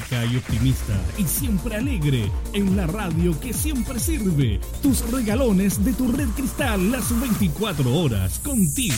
dinámica y optimista y siempre alegre en la radio que siempre sirve. Tus regalones de tu Red Cristal las 24 horas contigo.